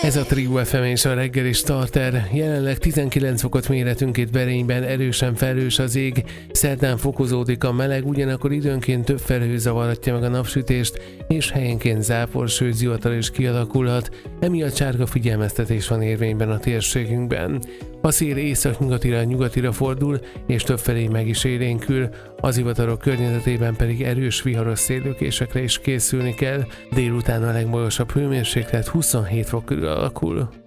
Ez a Trio FM és a reggeli starter. Jelenleg 19 fokot méretünk itt Berényben, erősen felhős az ég, szerdán fokozódik a meleg, ugyanakkor időnként több felhő zavarhatja meg a napsütést, és helyenként zápor, sőt zivatar is kialakulhat, emiatt sárga figyelmeztetés van érvényben a térségünkben. A szél északnyugatira fordul, és többfelé meg is élénkül, az zivatarok környezetében pedig erős viharos széllökésekre is készülni kell. Délután a legmagasabb hőmérséklet 27 fok körül alakul.